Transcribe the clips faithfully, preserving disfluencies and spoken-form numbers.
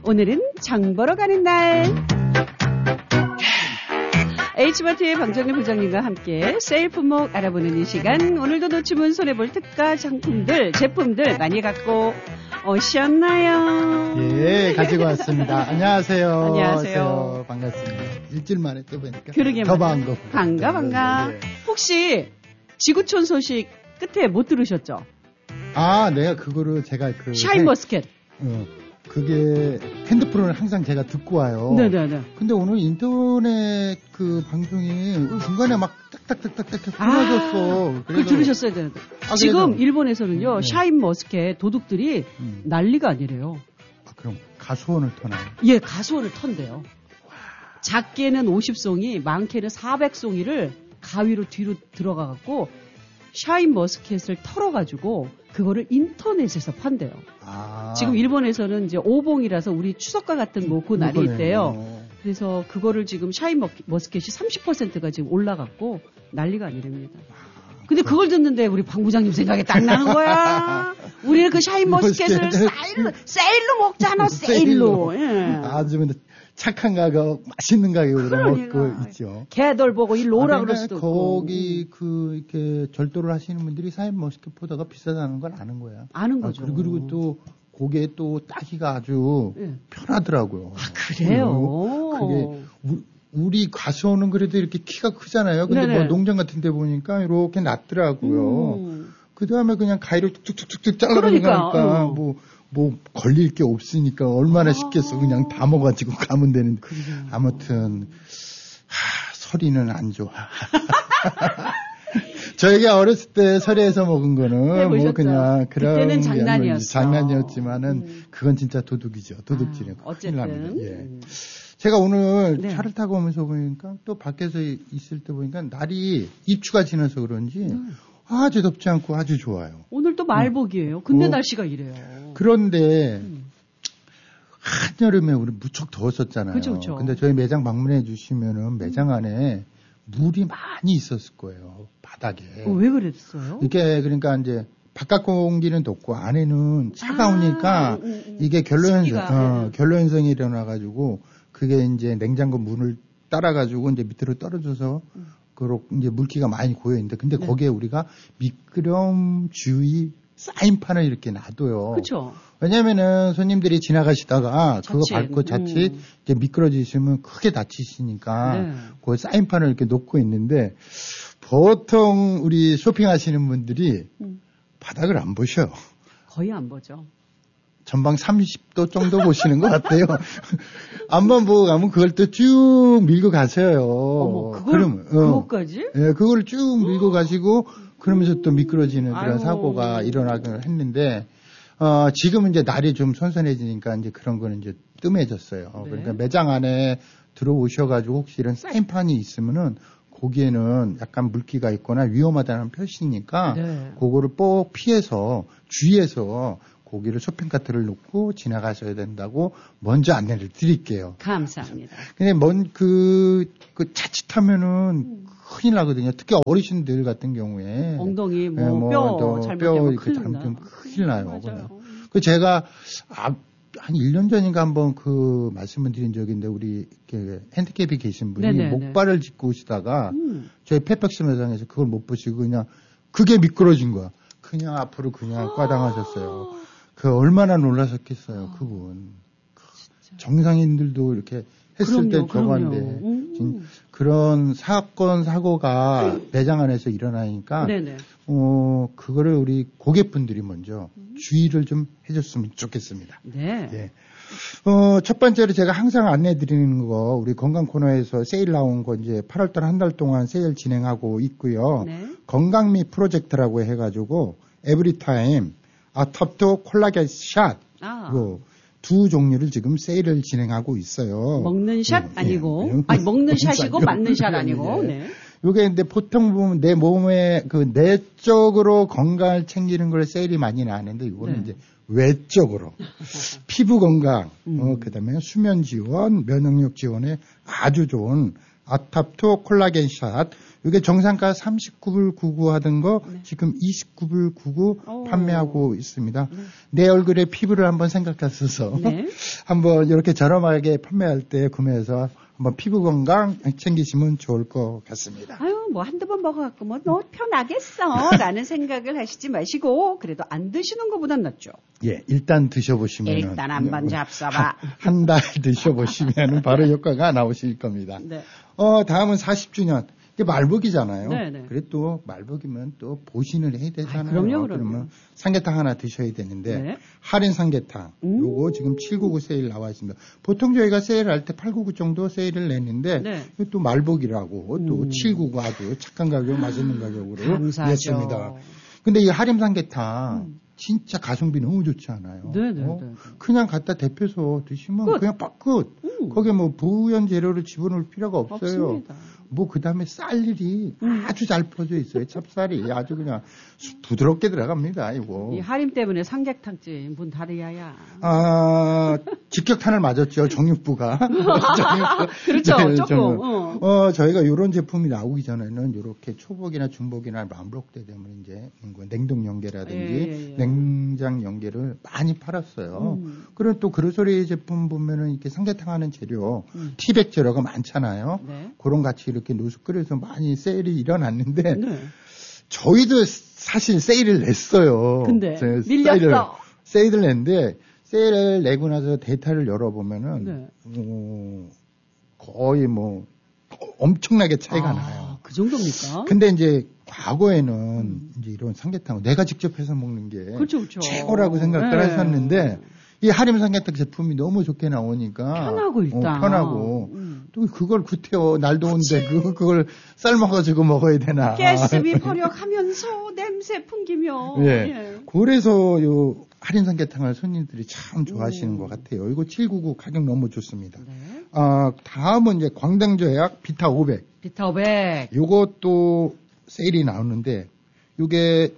오늘은 장 보러 가는 날. H마트의 방정리 부장님과 함께 세일 품목 알아보는 이 시간. 오늘도 놓치면 손해볼 특가 상품들, 제품들 많이 갖고 오셨나요? 예, 가지고 왔습니다. 안녕하세요. 안녕하세요. 반갑습니다. 일주일 만에 또 뵈니까 그러게 더 반가워. 반가 반가. 네, 네. 혹시 지구촌 소식 끝에 못 들으셨죠? 아, 내가 그거를 제가 그 샤인머스켓. 어, 그게 핸드폰을 항상 제가 듣고 와요. 네네네. 근데 오늘 인터넷 그 방송이 중간에 막 딱딱딱딱딱 끊어졌어. 아, 그걸 들으셨어야 되는데. 아, 지금 그래서. 일본에서는요, 네. 샤인머스켓 도둑들이 음. 난리가 아니래요. 아, 그럼 가수원을 터나요? 예, 가수원을 턴대요. 작게는 오십 송이, 많게는 사백 송이를 가위로 뒤로 들어가갖고 샤인머스켓을 털어가지고 그거를 인터넷에서 판대요. 아. 지금 일본에서는 이제 오봉이라서 우리 추석과 같은 뭐 그 날이 그거네요. 있대요. 그래서 그거를 지금 샤인머스켓이 삼십 퍼센트가 지금 올라갔고 난리가 아니랍니다. 근데 그걸 듣는데 우리 방 부장님 생각이 딱 나는 거야. 우리는 그 샤인머스켓을 세일로, 세일로 먹잖아, 세일로. 예. 아주 착한 가격, 맛있는 가격으로 그러니까. 먹고 있죠. 개돌 보고 일로 오라 아, 그럴 그러니까 수도 있고. 거기 그 이렇게 절도를 하시는 분들이 샤인머스켓보다가 비싸다는 걸 아는 거야. 아는 거죠. 아, 그리고, 그리고 또 고게 또 따기가 아주 예. 편하더라고요. 아, 그래요? 그게 우, 우리 가수원은 그래도 이렇게 키가 크잖아요. 근데 네네. 뭐 농장 같은 데 보니까 이렇게 낮더라고요. 음. 그 다음에 그냥 가위로 툭툭툭툭 잘라내니까 그러니까, 어. 뭐, 뭐 걸릴 게 없으니까 얼마나 아. 쉽겠어. 그냥 담아가지고 가면 되는데. 그래요. 아무튼 하, 서리는 안 좋아. 저희가 어렸을 때 서리에서 먹은 거는 해보셨죠? 뭐 그냥 그런 그때는 게 장난이었어. 장난이었지만은 음. 그건 진짜 도둑이죠. 도둑질이에요. 아, 큰일 납니다. 어쨌든. 예. 음. 제가 오늘 네. 차를 타고 오면서 보니까 또 밖에서 있을 때 보니까 날이 입추가 지나서 그런지 음. 아주 덥지 않고 아주 좋아요. 오늘 또 말복이에요. 근데 어. 날씨가 이래요. 그런데 음. 한여름에 우리 무척 더웠었잖아요. 그쵸, 그쵸. 근데 저희 매장 방문해 주시면은 매장 안에 물이 많이 있었을 거예요. 바닥에. 어, 왜 그랬어요? 이게 그러니까 이제 바깥 공기는 덥고 안에는 차가우니까 아, 음, 음, 음. 이게 결로현상, 습기가, 어, 네. 결로현상이 일어나가지고 그게 이제 냉장고 문을 따라가지고 이제 밑으로 떨어져서 음. 그렇 이제 물기가 많이 고여 있는데 근데 네. 거기에 우리가 미끄럼 주의 사인판을 이렇게 놔둬요. 그렇죠. 왜냐면은 손님들이 지나가시다가 그거 자칫, 밟고 자칫 음. 이제 미끄러지시면 크게 다치시니까 네. 그 사인판을 이렇게 놓고 있는데 보통 우리 쇼핑하시는 분들이 음. 바닥을 안 보셔. 거의 안 보죠. 전방 삼십 도 정도 보시는 것 같아요. 앞만 보고 가면 그걸 또 쭉 밀고 가세요. 어머, 그걸, 그러면, 어. 그것까지? 예, 그걸 쭉 밀고 가시고 그러면서 또 미끄러지는 그런 아유. 사고가 일어나긴 했는데 어, 지금은 이제 날이 좀 선선해지니까 이제 그런 거는 이제 뜸해졌어요. 네. 그러니까 매장 안에 들어오셔가지고 혹시 이런 사인판이 있으면은 거기에는 약간 물기가 있거나 위험하다는 표시니까 네. 그거를 꼭 피해서 주의해서 고기를 쇼핑카트를 놓고 지나가셔야 된다고 먼저 안내를 드릴게요. 감사합니다. 근데 먼 그, 그 자칫하면은 큰일 나거든요. 특히 어르신들 같은 경우에. 엉덩이, 뭐, 예, 뭐 뼈 또 잘못되면 뼈 이렇게 큰일 나. 잘못되면 큰일 나요. 맞아요. 그 제가 아, 한 일 년 전인가 한번 그 말씀을 드린 적이 있는데 우리 이렇게 핸디캡이 계신 분이 네네네. 목발을 짚고 오시다가 음. 저희 페펙스 매장에서 그걸 못 보시고 그냥 그게 미끄러진 거야. 그냥 앞으로 그냥 꽈당하셨어요. 그 얼마나 놀라셨겠어요, 그분. 정상인들도 이렇게 했을 그럼요, 때 저건데 음. 그런 사건 사고가 매장 안에서 일어나니까 네네. 어 그거를 우리 고객분들이 먼저 음. 주의를 좀 해줬으면 좋겠습니다. 네. 예. 어, 첫 번째로 제가 항상 안내 드리는 거, 우리 건강 코너에서 세일 나온 거 이제 팔월달 한 달 동안 세일 진행하고 있고요. 네. 건강미 프로젝트라고 해가지고, 에브리타임, 아탑토 콜라겐 샷, 아. 요 두 종류를 지금 세일을 진행하고 있어요. 먹는 샷 예, 아니고, 예. 아니, 먹는 샷이고 샷이요. 맞는 샷 아니고, 예. 네. 요게 근데 보통 보면 내 몸에 그 내적으로 건강을 챙기는 걸 세일이 많이 나는데 이거는 네. 이제 외적으로 피부 건강, 음. 어, 그다음에 수면 지원, 면역력 지원에 아주 좋은 아탑토 콜라겐 샷. 이게 정상가 삼십구 불 구십구 하던 거 네. 지금 이십구 불 구십구 오. 판매하고 있습니다. 네. 내 얼굴의 피부를 한번 생각하셔서 네. 한번 이렇게 저렴하게 판매할 때 구매해서 한번 피부 건강 챙기시면 좋을 것 같습니다. 아유, 뭐 한두 번 먹어갖고 뭐 너 편하겠어 라는 생각을 하시지 마시고 그래도 안 드시는 것보단 낫죠. 예, 일단 드셔보시면 일단 한번 잡숴봐. 한 달 드셔보시면 바로 효과가 나오실 겁니다. 네. 어, 다음은 사십 주년. 이게 말복이잖아요. 네네. 그래도 말복이면 또 보신을 해야 되잖아요. 아, 그럼요, 그럼요. 그러면 삼계탕 하나 드셔야 되는데 네. 할인 삼계탕 음. 요거 지금 칠백구십구 세일 나와 있습니다. 보통 저희가 세일할 때 팔백구십구 정도 세일을 냈는데 네. 또 말복이라고 음. 또 칠백구십구 아주 착한 가격, 맛있는 가격으로 냈습니다. 근데 이 할인 삼계탕 음. 진짜 가성비 너무 좋지 않아요? 네네. 어? 그냥 갖다 데펴서 드시면 끝. 그냥 빡 끝. 음. 거기에 뭐 부연 재료를 집어넣을 필요가 없어요. 없습니다. 뭐 그 다음에 쌀일이 음. 아주 잘 퍼져 있어요. 찹쌀이 아주 그냥 부드럽게 들어갑니다. 이거. 이 할인 때문에 삼계탕집 문 닫아야. 아 직격탄을 맞았죠. 정육부가. 그렇죠. 네, 조금. 어. 어 저희가 이런 제품이 나오기 전에는 이렇게 초복이나 중복이나 만복 때 되면 이제 냉동 연계라든지 예, 예, 예. 냉장 연계를 많이 팔았어요. 음. 그리고 또 그로소리 제품 보면은 이렇게 삼계탕 하는 재료 음. 티백 재료가 많잖아요. 네. 그런 같이 이렇게 노숙 끓여서 많이 세일이 일어났는데 네. 저희도 사실 세일을 냈어요. 근데 밀렸어. 세일을 냈는데 세일을 내고 나서 데이터를 열어보면은 네. 어, 거의 뭐 엄청나게 차이가 아, 나요. 그 정도입니까? 근데 이제 과거에는 음. 이제 이런 삼계탕을 내가 직접 해서 먹는 게 그렇죠, 그렇죠. 최고라고 생각을 네. 했었는데 이 할인 삼계탕 제품이 너무 좋게 나오니까 편하고 일단 어, 편하고 음. 또 그걸 구태여 날 더운데 그 그걸 삶아가지고 먹어야 되나? 가스비 버려가면서 냄새 풍기며. 예. 예. 그래서 요 할인 삼계탕을 손님들이 참 좋아하시는 음. 것 같아요. 이거 칠백구십구 가격 너무 좋습니다. 네. 아 다음은 이제 광당저약 비타 오백. 비타 오백. 요것도 세일이 나오는데 요게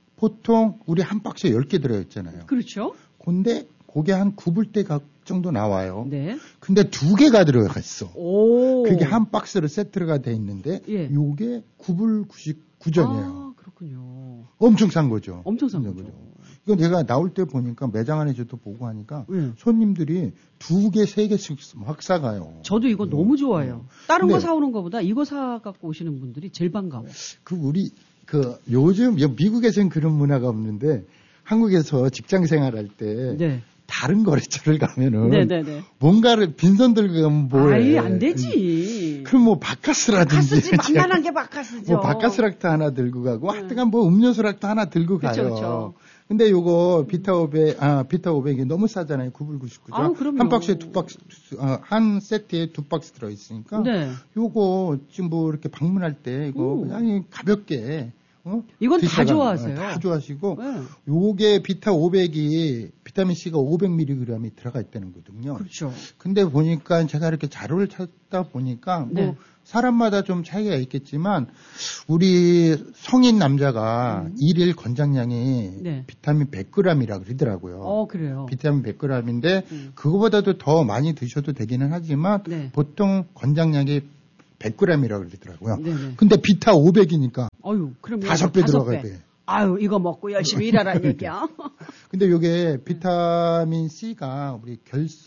보통 우리 한 박스에 열 개 들어있잖아요. 그렇죠. 근데 그게 한 구 불대 각 정도 나와요. 네. 근데 두 개가 들어가 있어. 오. 그게 한 박스로 세트가 돼 있는데 예. 요게 구 불 구십구 전이에요. 아, 그렇군요. 엄청 싼 거죠. 엄청 싼 거죠. 이거 내가 나올 때 보니까 매장 안에 저도 보고 하니까 예. 손님들이 두 개, 세 개씩 막 사가요. 저도 이거 음. 너무 좋아해요. 다른 거 사오는 것보다 이거 사 갖고 오시는 분들이 제일 반가워. 그 우리 그 요즘 미국에서는 그런 문화가 없는데 한국에서 직장 생활할 때 네. 다른 거래처를 가면은 네네네. 뭔가를 빈손 들고 가면 뭐해? 아이 안 되지. 그럼 뭐 바카스라든지 바카스지 만만한 게 바카스죠. 뭐 바카스락도 하나 들고 가고 네. 하여튼간 뭐 음료수락도 하나 들고 그쵸, 가요. 그쵸. 근데 요거 비타 오백 아 비타 오백이 너무 싸잖아요. 구 불 구십구 전. 아, 그럼요. 한 박스에 두 박스 아, 한 세트에 두 박스 들어 있으니까 네. 요거 지금 뭐 이렇게 방문할 때 이거 오. 그냥 가볍게 어? 이건 다 좋아하세요. 다 좋아하시고 네. 요게 비타 오백이 비타민 C가 오백 밀리그램이 들어가 있다는 거거든요. 그렇죠. 근데 보니까 제가 이렇게 자료를 찾다 보니까 네. 뭐 사람마다 좀 차이가 있겠지만 우리 성인 남자가 음. 일일 권장량이 네. 비타민 백 그램이라고 그러더라고요. 어, 그래요. 비타민 백 그램인데 음. 그거보다도 더 많이 드셔도 되기는 하지만 네. 보통 권장량이 백 그램이라고 그러더라고요. 네네. 근데 비타 오백이니까 어유, 그럼 다섯 배 들어가야 돼. 아유, 이거 먹고 열심히 일하라는 얘기야. 근데 이게 비타민 C가 우리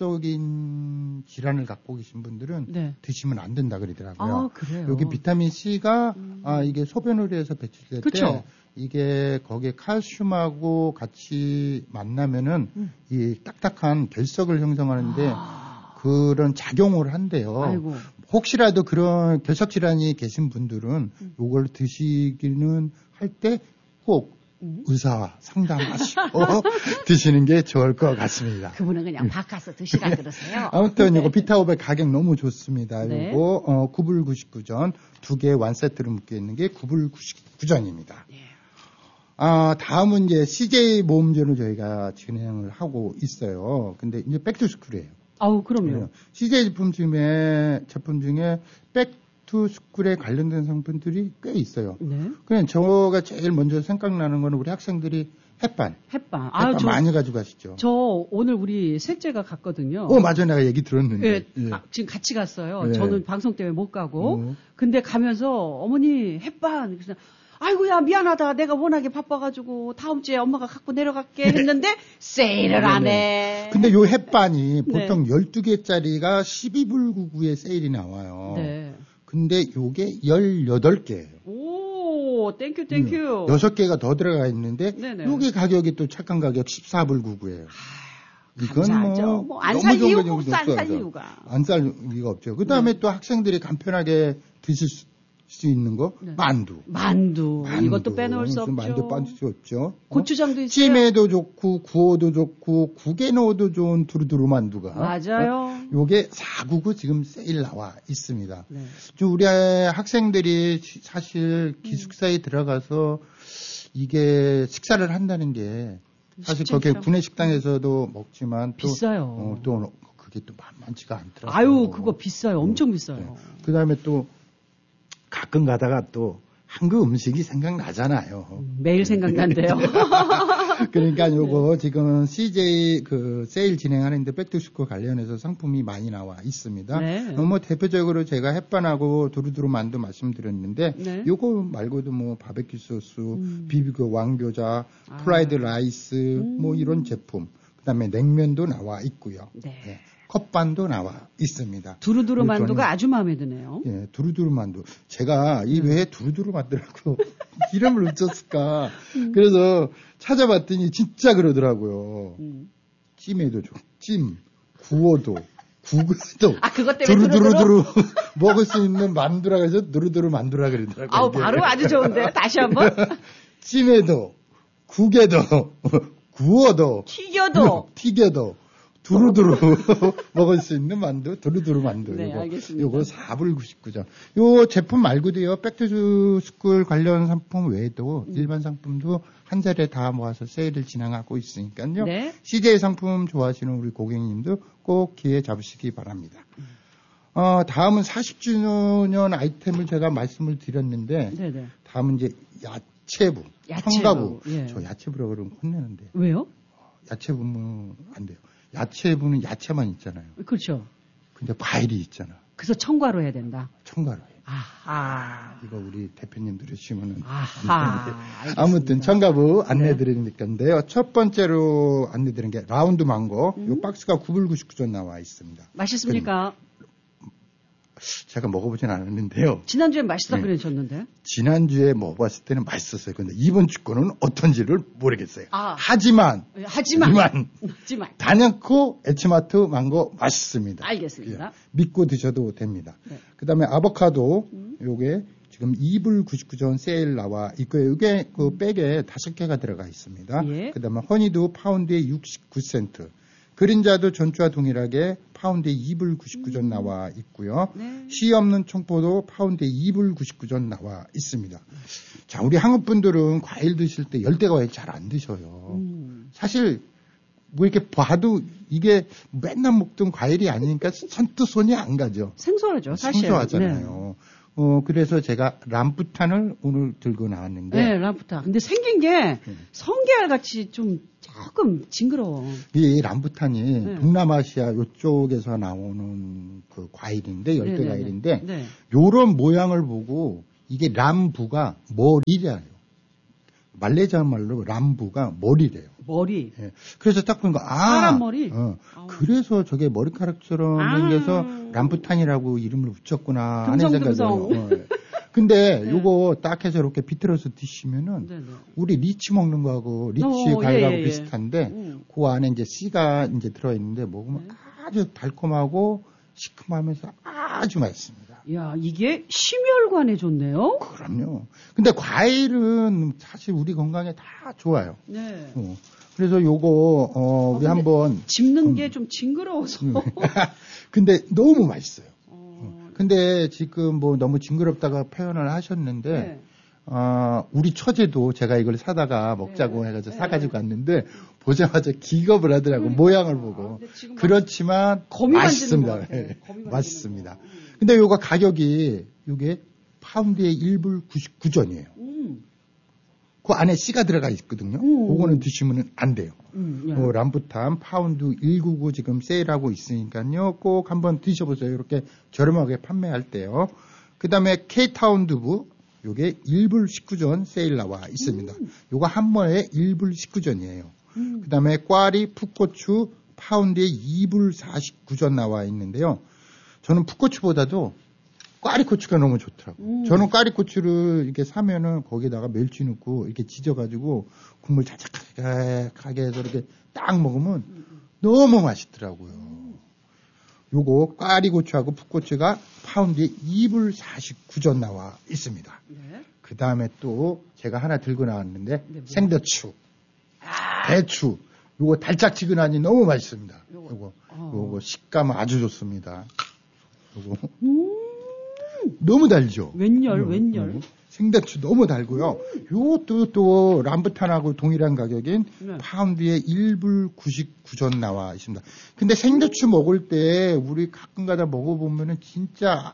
결석인 질환을 갖고 계신 분들은 네. 드시면 안 된다 그러더라고요. 아, 그래요? 여기 비타민 C가 음. 아, 이게 소변으로 해서 배출될 그쵸? 때 이게 거기에 칼슘하고 같이 만나면은 음. 이 딱딱한 결석을 형성하는데 아. 그런 작용을 한대요. 아이고. 혹시라도 그런 결석 질환이 계신 분들은 음. 이걸 드시기는 할 때 꼭 음. 의사와 상담하시고 드시는 게 좋을 것 같습니다. 그분은 그냥 바카스 드시라 그러세요. 아무튼 이거 비타 오백 가격 너무 좋습니다. 네. 이거 어, 구 불 구십구 전 두 개 완세트로 묶여 있는 게 구 불 구십구 전입니다. 네. 아, 다음은 이제 씨제이 모음전을 저희가 진행을 하고 있어요. 근데 이제 백투스쿨이에요. 아우, 그럼요. 씨제이 제품 중에, 제품 중에 백투스쿨에 관련된 상품들이 꽤 있어요. 네. 그냥 저가 제일 먼저 생각나는 거는 우리 학생들이 햇반. 햇반. 햇반 아, 저, 많이 가져가시죠. 저 오늘 우리 셋째가 갔거든요. 어, 맞아. 내가 얘기 들었는데. 예, 예. 아, 지금 같이 갔어요. 예. 저는 방송 때문에 못 가고. 어. 근데 가면서 어머니 햇반. 그래서 아이고야 미안하다. 내가 워낙에 바빠가지고 다음 주에 엄마가 갖고 내려갈게 했는데 세일을 안 해. 근데 요 햇반이 보통 네. 열두 개짜리가 십이 불 구십구에 세일이 나와요. 네. 근데 요게 열여덟 개예요. 오, 땡큐 땡큐. 여섯 개가 더 들어가 있는데 네네. 요게 가격이 또 착한 가격 십사 불 구십구예요. 감사하죠. 뭐 안 살 이유가 없어, 안 살 이유가. 안 살 이유가 없죠. 그 다음에 네. 또 학생들이 간편하게 드실 수, 수 있는 거 네. 만두. 만두. 만두. 이것도 빼놓을 수 없죠. 만두 빠질 수 없죠. 고추장도 있어요. 찜에도 좋고 구워도 좋고 국에 넣어도 좋은 두루두루 만두가. 맞아요. 어? 요게 사구구 지금 세일 나와 있습니다. 네. 좀 우리 학생들이 사실 기숙사에 음. 들어가서 이게 식사를 한다는 게 사실 거기 구내 식당에서도 먹지만 또 비싸요. 어, 또 그게 또 만만치가 않더라고요. 아유, 그거 비싸요. 엄청 비싸요. 네. 그다음에 또 가끔 가다가 또 한국 음식이 생각나잖아요. 음, 매일 생각난대요. 그러니까 요거 지금 씨제이 그 세일 진행하는데 백투스쿨 관련해서 상품이 많이 나와 있습니다. 네. 어, 뭐 대표적으로 제가 햇반하고 두루두루 만두 말씀드렸는데 네. 요거 말고도 뭐 바베큐 소스, 음. 비비고 왕교자, 아. 프라이드 라이스 음. 뭐 이런 제품. 그다음에 냉면도 나와 있고요. 네. 네. 컵반도 나와 있습니다. 두루두루 만두가 아주 마음에 드네요. 예, 두루두루 만두. 제가 이 왜 두루두루 만두라고 이름을 붙였을까. 음. 그래서 찾아봤더니 진짜 그러더라고요. 음. 찜에도 좋고, 찜, 구워도, 구워도. 아, 그것 때문에 두루두루두루 먹을 수 있는 만두라고 해서 두루두루 만두라 그러더라고요. 아우, 바로 아주 좋은데요. 다시 한번. 찜에도, 국에도, 구워도, 튀겨도, 튀겨도, 두루두루 먹을 수 있는 만두, 두루두루 만두. 네, 요거, 알겠습니다. 요거 사 불 구십구 점. 요 제품 말고도요, 백투스쿨 관련 상품 외에도 음. 일반 상품도 한 자리에 다 모아서 세일을 진행하고 있으니까요. 네. 씨제이 상품 좋아하시는 우리 고객님도 꼭 기회 잡으시기 바랍니다. 어, 다음은 사십 주년 아이템을 제가 말씀을 드렸는데, 네네. 다음은 이제 야채부, 야채부, 청가부. 예. 저 야채부라고 그러면 혼내는데. 왜요? 야채부는 안 돼요. 야채부는 야채만 있잖아요. 그렇죠. 근데 과일이 있잖아. 그래서 청과로 해야 된다. 청가로 해. 아하. 이거 우리 대표님 들으시면은. 아하. 아무튼 청가부 안내드릴 건데요. 첫 번째로 안내드린 게 라운드 망고. 음. 이 박스가 구 불 구십구 점 나와 있습니다. 맛있습니까? 제가 먹어보진 않았는데요. 지난주에 맛있다 네. 그러셨는데. 지난주에 먹어봤을 때는 맛있었어요. 근데 이번 주 거는 어떤지를 모르겠어요. 아. 하지만. 하지만. 하지만. 하지만. 단연코 에치마트 망고 맛있습니다. 알겠습니다. 예, 믿고 드셔도 됩니다. 네. 그 다음에 아보카도, 음. 요게 지금 이 불 구십구 점 세일 나와 있고요. 이게 그 백에 다섯 개가 들어가 있습니다. 예. 그 다음에 허니도 파운드에 육십구 센트. 그린자도 전주와 동일하게 파운드에 이 불 구십구 점 나와 있고요. 네. 씨 없는 청포도 파운드에 이 불 구십구 점 나와 있습니다. 자, 우리 한국 분들은 과일 드실 때 열대 과일 잘 안 드셔요. 음. 사실 뭐 이렇게 봐도 이게 맨날 먹던 과일이 아니니까 선뜻 손이 안 가죠. 생소하죠, 사실. 생소하잖아요. 네. 어, 그래서 제가 람부탄을 오늘 들고 나왔는데. 네, 람부탄. 근데 생긴 게 성게알 같이 좀 조금 징그러워. 이 람부탄이 네. 동남아시아 이쪽에서 나오는 그 과일인데, 열대 네네네. 과일인데, 네. 요런 모양을 보고 이게 람부가 머리래요. 말레이시아 말로 람부가 머리래요. 머리. 예. 그래서 딱 보니까 아, 사람 머리? 어, 아우. 그래서 저게 머리카락처럼 아. 생겨서 람부탄이라고 이름을 붙였구나 하는 생각이 듬성듬성. 들어요. 어, 예. 근데 네. 요거 딱 해서 이렇게 비틀어서 드시면은 네네. 우리 리치 먹는 거하고 리치 어, 과일하고 예, 예, 예. 비슷한데 음. 그 안에 이제 씨가 이제 들어 있는데 먹으면 네. 아주 달콤하고 시큼하면서 아주 맛있습니다. 야, 이게 심혈관에 좋네요. 그럼요. 근데 과일은 사실 우리 건강에 다 좋아요. 네. 어. 그래서 요거 어, 우리 근데 한번 집는 게 좀 징그러워서. 음. 근데 너무 맛있어요. 어, 근데 지금 뭐 너무 징그럽다가 표현을 하셨는데 네. 어, 우리 처제도 제가 이걸 사다가 먹자고 네. 해가지고 네. 사가지고 왔는데 보자마자 기겁을 하더라고 그러니까. 모양을 보고. 근데 지금 막 그렇지만 거미 만지는 맛있습니다. 것 같아. 예, 거미 만지는 맛있습니다. 거. 음. 근데 요거 가격이 요게 파운드에 일 불 구십구 점이에요. 음. 그 안에 씨가 들어가 있거든요. 음. 그거는 드시면 안 돼요. 음, 예. 어, 람부탄 파운드 백구십구 지금 세일하고 있으니까요. 꼭 한번 드셔보세요. 이렇게 저렴하게 판매할 때요. 그 다음에 K타운 두부, 요게 일 불 십구 전 세일 나와 있습니다. 음. 요거 한 번에 일 불 십구 전이에요. 음. 그 다음에 꽈리 풋고추 파운드에 이 불 사십구 전 나와 있는데요. 저는 풋고추보다도 꽈리고추가 너무 좋더라고요. 음. 저는 꽈리고추를 이렇게 사면은 거기다가 멸치 넣고 이렇게 지져가지고 국물 자작하게 해서 이렇게 딱 먹으면 너무 맛있더라고요. 요거 꽈리고추하고 풋고추가 파운드에 이 불 사십구 전 나와 있습니다. 네. 그 다음에 또 제가 하나 들고 나왔는데 네, 생대추, 아. 대추. 요거 달짝지근하니 너무 맛있습니다. 요거. 요거, 어. 요거 식감 아주 좋습니다. 요거. 음. 너무 달죠? 웬열, 음, 웬열. 음. 생대추 너무 달고요. 요것도 또 람부탄하고 동일한 가격인 네. 파운드에 일 불 구십구 전 나와 있습니다. 근데 생대추 먹을 때 우리 가끔가다 먹어보면은 진짜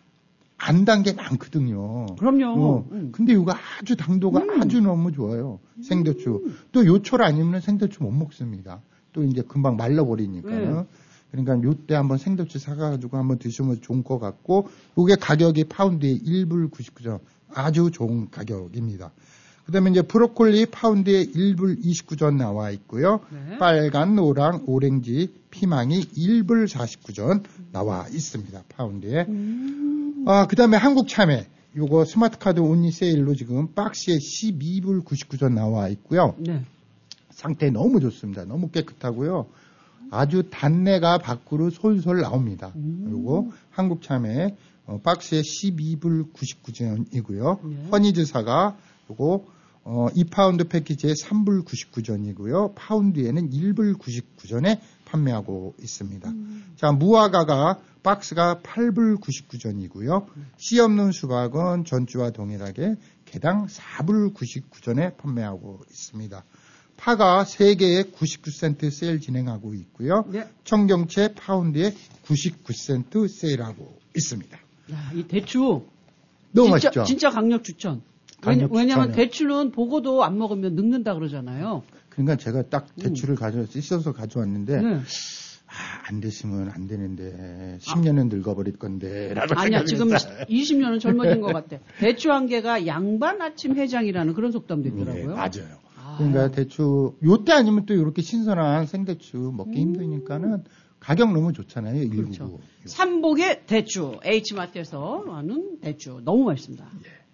안 단 게 많거든요. 그럼요. 어, 음. 근데 이거 아주 당도가 음. 아주 너무 좋아요. 생대추. 또 요철 아니면 생대추 못 먹습니다. 또 이제 금방 말라버리니까요. 네. 그러니까 요때 한번 생대추 사가지고 한번 드시면 좋은 것 같고, 요게 가격이 파운드에 일 불 구십구 전. 아주 좋은 가격입니다. 그 다음에 이제 브로콜리 파운드에 일 불 이십구 전 나와 있고요. 네. 빨간, 노랑, 오렌지, 피망이 일 불 사십구 전 나와 있습니다. 파운드에. 음. 아, 그 다음에 한국 참외. 요거 스마트카드 온리 세일로 지금 박스에 십이 불 구십구 전 나와 있고요. 네. 상태 너무 좋습니다. 너무 깨끗하고요. 아주 단내가 밖으로 솔솔 나옵니다. 음. 요거 한국 참외 어, 박스에 십이 불 구십구 전이고요. 네. 허니즈사가 요거 어, 이 파운드 패키지에 삼 불 구십구 전이고요. 파운드에는 일 불 구십구 전에 판매하고 있습니다. 음. 자, 무화과가 박스가 팔 불 구십구 전이고요. 씨 없는 수박은 전주와 동일하게 개당 사 불 구십구 전에 판매하고 있습니다. 파가 세 개에 구십구 센트 세일 진행하고 있고요. 네. 청경채 파운드에 구십구 센트 세일하고 있습니다. 야, 이 대추. 너무 진짜, 맛있죠? 진짜 강력 추천. 강력 왜냐하면 추천이요. 대추는 보고도 안 먹으면 늙는다 그러잖아요. 그러니까 제가 딱 대추를 가져 씻어서 가져왔는데 네. 아, 안 됐으면 안 되는데 십 년은 늙어버릴 건데 라고 아니야, 지금 생각했어요. 이십 년은 젊어진 것 같아. 대추 한 개가 양반 아침 해장이라는 그런 속담도 있더라고요. 네, 맞아요. 아. 그러니까 대추 요때 아니면 또 이렇게 신선한 생대추 먹기 음. 힘드니까는 가격 너무 좋잖아요. 그렇죠. 일구구. 삼복의 대추, H마트에서 하는 대추. 너무 맛있습니다.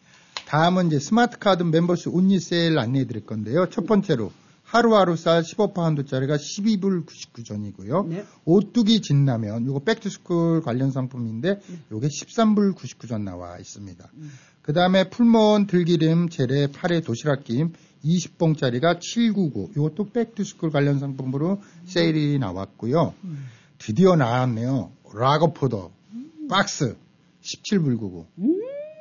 다음은 이제 스마트카드 멤버스 온리 세일 안내해 드릴 건데요. 첫 번째로 하루하루 쌀 십오 파운드짜리가 십이 불 구십구 전이고요. 네. 오뚜기 진라면, 요거 백투스쿨 관련 상품인데, 요게 십삼 불 구십구 전 나와 있습니다. 음. 그 다음에 풀무원 들기름 재래 파래 도시락김 이십 봉짜리가 칠백구십구. 요것도 백투스쿨 관련 상품으로 세일이 나왔고요. 음. 드디어 나왔네요. 라거포더 박스 십칠 불 구십구. 음.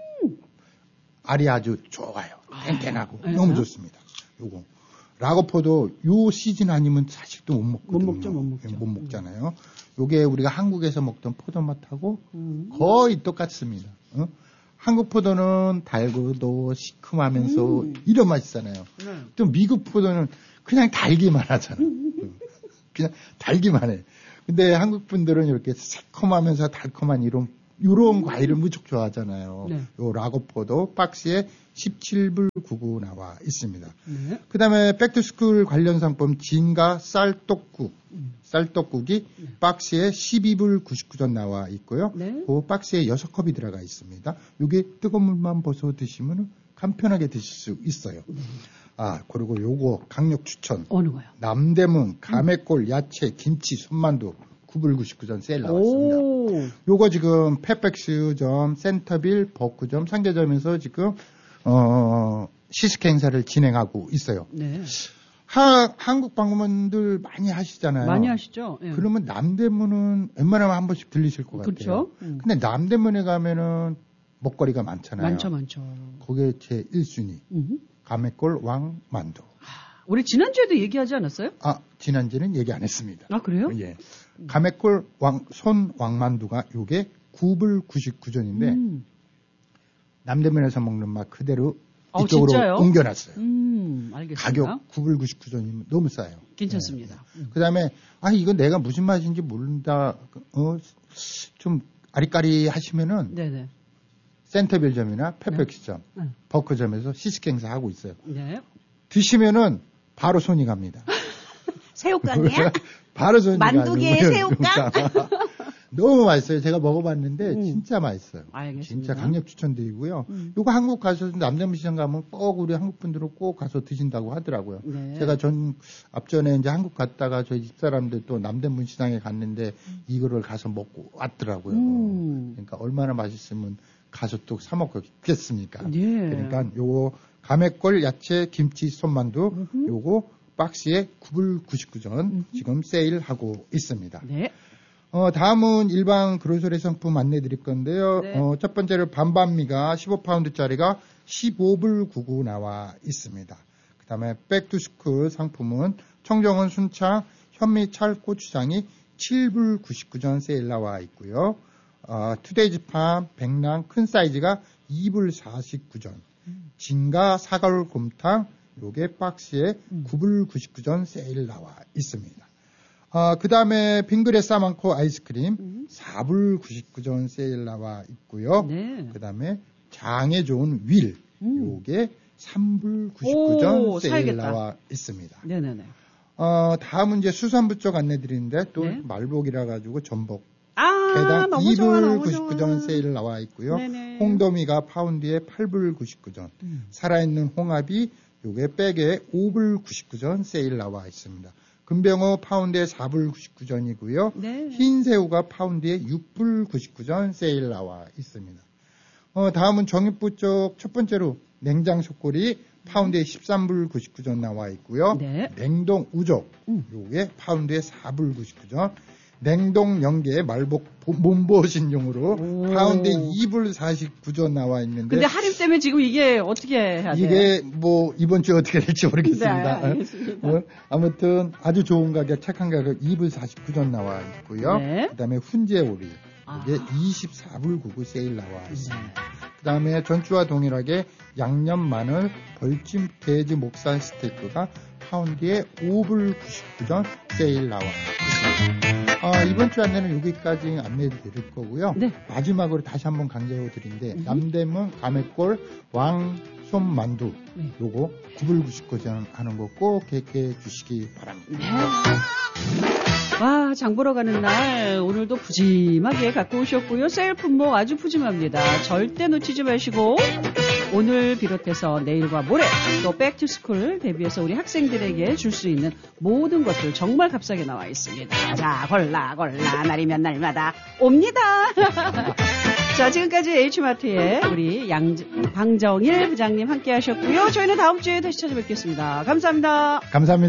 알이 아주 좋아요. 탱탱하고 아, 너무 네. 좋습니다. 요거. 라거포도 요 시즌 아니면 사실 또 못 먹거든요. 못 먹죠, 못 먹죠. 못 먹잖아요. 요게 우리가 한국에서 먹던 포도 맛하고 음. 거의 똑같습니다. 어? 한국 포도는 달고도 시큼하면서 음. 이런 맛이잖아요. 네. 또 미국 포도는 그냥 달기만 하잖아. 그냥 달기만 해. 근데 한국 분들은 이렇게 새콤하면서 달콤한 이런 이런 과일을 무척 좋아하잖아요. 네. 요 라거포도 박스에 십칠 불 구십구 나와 있습니다. 네. 그 다음에 백투스쿨 관련 상품 진가 쌀떡국. 음. 쌀떡국이 박스에 십이 불 구십구 전 나와 있고요. 네. 그 박스에 여섯 컵이 들어가 있습니다. 이게 뜨거운 물만 벗어 드시면 간편하게 드실 수 있어요. 아, 그리고 요거 강력 추천. 어느 거요? 남대문, 가맥골, 야채, 김치, 손만두 구 불 구십구 전 세일 나왔습니다. 오. 요거 지금 페펙스점, 센터빌, 버크점, 상계점에서 지금 어, 시스케 행사를 진행하고 있어요. 네. 하, 한국 방문들 많이 하시잖아요. 많이 하시죠? 예. 그러면 남대문은 웬만하면 한 번씩 들리실 것 같아요. 그렇죠. 음. 근데 남대문에 가면은 먹거리가 많잖아요. 많죠, 많죠. 그게 제 일 순위. 음. 가맥골 왕만두. 우리 지난주에도 얘기하지 않았어요? 아, 지난주는 얘기 안 했습니다. 아, 그래요? 예. 가맥골 왕, 손 왕만두가 요게 구 불 구십구 전인데 음. 남대문에서 먹는 맛 그대로 어, 이쪽으로 진짜요? 옮겨놨어요. 음, 알겠습니다. 가격 구 불 구십구 전이면 너무 싸요. 괜찮습니다. 네. 음. 그다음에 아 이건 내가 무슨 맛인지 모른다. 어, 좀 아리까리 하시면은 네네. 센터빌점이나 페펙스점, 네. 버크점에서 시식 행사 하고 있어요. 네. 드시면은 바로 손이 갑니다. 새우깡이야? 바로 손이 가요. 만두개 새우깡? 너무 맛있어요. 제가 먹어봤는데 음. 진짜 맛있어요. 알겠습니다. 진짜 강력 추천드리고요. 음. 이거 한국 가셔서 남대문시장 가면 꼭 우리 한국 분들은 꼭 가서 드신다고 하더라고요. 네. 제가 전 앞전에 이제 한국 갔다가 저희 집사람들 또 남대문시장에 갔는데 이거를 가서 먹고 왔더라고요. 음. 그러니까 얼마나 맛있으면 가서 또 사 먹겠습니까? 네. 그러니까 요거 감액골 야채 김치 손만두 음흠. 요거 박스에 구 불 구십구 전 지금 세일하고 있습니다. 네. 어, 다음은 일반 그로서리 상품 안내 드릴 건데요. 네. 어, 첫 번째로 반반미가 십오 파운드짜리가 십오 불 구십구 나와 있습니다. 그 다음에 백투스쿨 상품은 청정원 순창 현미 찰고추장이 칠 불 구십구 전 세일 나와 있고요. 어, 투데이지팜 백랑 큰 사이즈가 이 불 사십구 전, 진가 사골곰탕 요게 박스에 구 불 구십구 전 세일 나와 있습니다. 어, 그 다음에 빙그레 싸만코 아이스크림 음. 사 불 구십구 전 세일 나와 있고요. 네. 그 다음에 장에 좋은 윌 음. 요게 삼 불 구십구 전 오, 세일 사야겠다. 나와 있습니다. 네네네. 어, 다음은 이제 수산부 쪽 안내 드리는데 또 네. 말복이라 가지고 전복 아, 개당 너무 좋아, 이 불 너무 구십구 좋아. 전 세일 나와 있고요. 네네. 홍도미가 파운드에 팔 불 구십구 전, 음. 살아있는 홍합이 요게 백에 오 불 구십구 전 세일 나와 있습니다. 금병어 파운드에 사 불 구십구 전이고요. 네. 흰새우가 파운드에 육 불 구십구 전 세일 나와 있습니다. 어, 다음은 정육부 쪽 첫 번째로 냉장 속골이 파운드에 십삼 불 구십구 전 나와 있고요. 네. 냉동 우족 음. 요게 파운드에 사 불 구십구 전, 냉동 연계 말복 몸보신용으로 오. 파운드에 이 불 사십구 전 나와 있는데 근데 할인 때문에 지금 이게 어떻게 해야 돼요? 이게 뭐 이번 주에 어떻게 될지 모르겠습니다. 네, 알겠습니다. 어, 아무튼 아주 좋은 가격, 착한 가격 이 불 사십구 전 나와 있고요. 네. 그다음에 훈제오리 아. 이게 이십사 불 구십구 세일 나와 있습니다. 네. 그다음에 전주와 동일하게 양념 마늘 벌찜 돼지 목살 스테이크가 파운드에 오 불 구십구 전 세일 나와 있습니다. 아, 이번 주 안내는 여기까지 안내 드릴 거고요. 네. 마지막으로 다시 한번 강조해 드린데 음. 남대문 감액골 왕손만두 네. 요거 구 불 구십구 전 하는 거 꼭 기억해 주시기 바랍니다. 네. 와, 장 보러 가는 날 오늘도 푸짐하게 갖고 오셨고요. 세일 품목 아주 푸짐합니다. 절대 놓치지 마시고 오늘 비롯해서 내일과 모레 또 백투스쿨 대비해서 우리 학생들에게 줄 수 있는 모든 것들 정말 값싸게 나와 있습니다. 자, 골라 골라 날이면 날마다 옵니다. 자, 지금까지 H마트의 우리 양 방정일 부장님 함께 하셨고요. 저희는 다음 주에 다시 찾아뵙겠습니다. 감사합니다. 감사합니다.